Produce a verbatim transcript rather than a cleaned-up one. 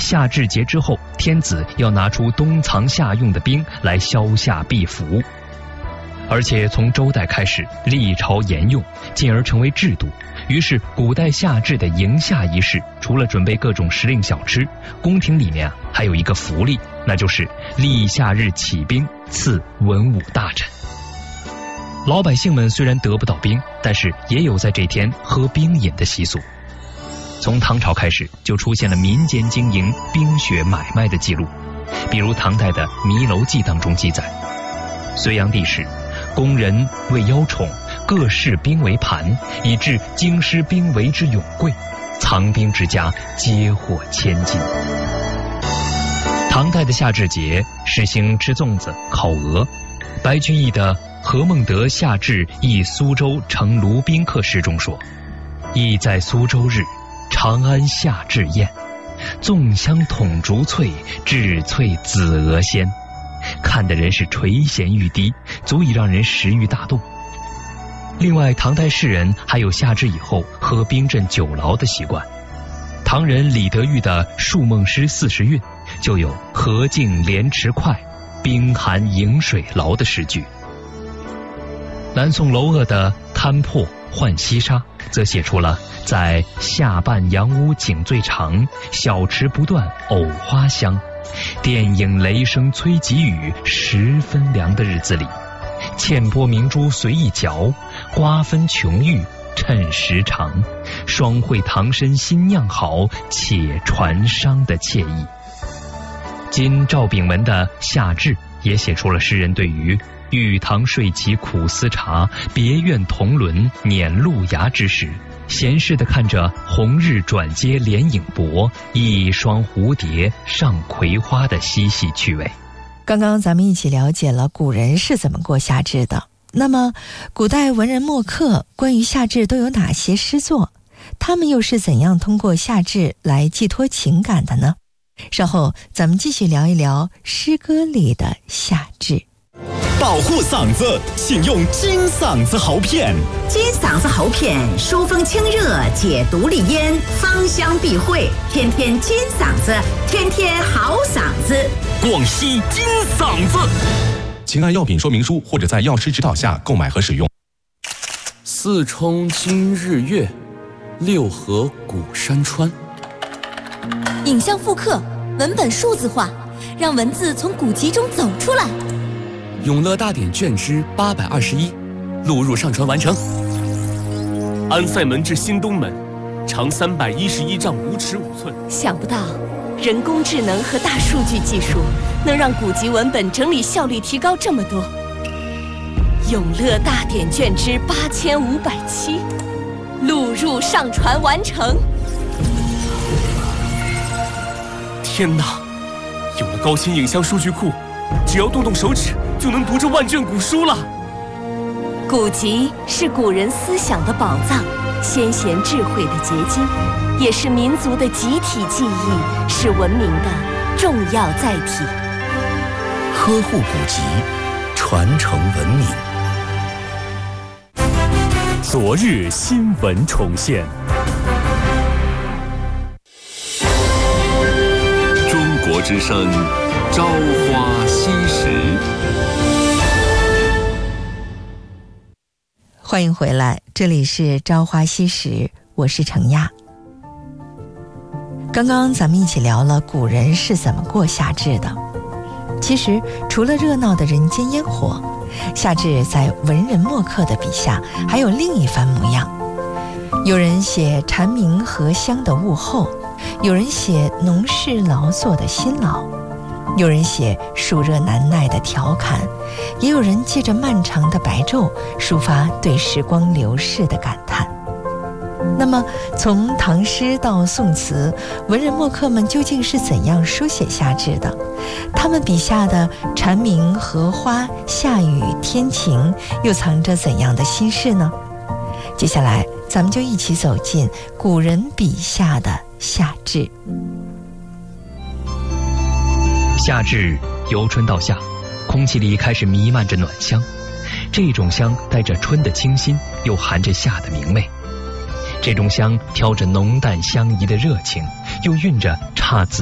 夏至节之后，天子要拿出冬藏夏用的兵来消夏避伏。而且从周代开始，历朝沿用，进而成为制度。于是古代夏至的迎夏仪式，除了准备各种时令小吃，宫廷里面啊还有一个福利，那就是立夏日起兵赐文武大臣。老百姓们虽然得不到兵，但是也有在这天喝冰饮的习俗。从唐朝开始，就出现了民间经营冰雪买卖的记录，比如唐代的《弥楼记》当中记载，隋炀帝时，宫人为邀宠，各饰冰为盘，以致京师冰为之永贵，藏冰之家皆获千金。唐代的夏至节实行吃粽子、烤鹅。白居易的《何孟德夏至忆苏州乘卢宾客诗》中说：“忆在苏州日，长安夏至宴，粽香筒竹脆，炙脆紫鹅鲜。”看的人是垂涎欲滴，足以让人食欲大动。另外，唐代士人还有夏至以后喝冰镇酒醪的习惯。唐人李德裕的《述梦诗四十韵》就有“荷尽莲池快，冰寒饮水醪”的诗句。南宋娄鹗的《摊破浣溪沙》则写出了在夏半杨屋景最长，小池不断藕花香，电影雷声催急雨，十分凉的日子里，茜波明珠随意嚼，瓜分琼玉趁时长，双会唐参新酿好，且传觞的惬意。今赵秉文的《夏至》也写出了诗人对于玉堂睡起苦思茶，别院同轮碾露芽之时，闲适地看着红日转接连影薄，一双蝴蝶上葵花的嬉戏趣味。 刚刚咱们一起了解了古人是怎么过夏至的。那么古代文人墨客关于夏至都有哪些诗作？他们又是怎样通过夏至来寄托情感的呢？稍后咱们继续聊一聊诗歌里的夏至。 保护嗓子，请用金嗓子喉片。 金嗓子喉片疏风清热，解毒利咽，芳香避秽，天天金嗓子，天天好嗓子。 广西金嗓子，请按药品说明书或者在药师指导下购买和使用。 四冲今日月，六合古山川。 影像复刻，文本数字化，让文字从古籍中走出来。 永乐大典卷之八百二十一，录入上传完成。安塞门至新东门，长三百一十一丈五尺五寸。 想不到，人工智能和大数据技术能让古籍文本整理效率提高这么多。永乐大典卷之八千五百七，录入上传完成。 天哪！有了高清影像数据库，只要动动手指就能读这万卷古书了。 古籍是古人思想的宝藏，先贤智慧的结晶，也是民族的集体记忆，是文明的重要载体。 呵护古籍，传承文明。 昨日新闻重现。 中国之声，朝花夕拾。 欢迎回来，这里是朝花夕拾，我是程亚。刚刚咱们一起聊了古人是怎么过夏至的。其实除了热闹的人间烟火，夏至在文人墨客的笔下还有另一番模样。有人写蝉鸣荷香的物候，有人写农事劳作的辛劳，有人写暑热难耐的调侃，也有人借着漫长的白昼抒发对时光流逝的感叹。那么从唐诗到宋词，文人墨客们究竟是怎样书写夏至的？他们笔下的蝉鸣、荷花、夏雨、天晴又藏着怎样的心事呢？接下来咱们就一起走进古人笔下的夏至。 夏至由春到夏，空气里开始弥漫着暖香，这种香带着春的清新，又含着夏的明媚。这种香飘着浓淡相宜的热情，又蕴着姹紫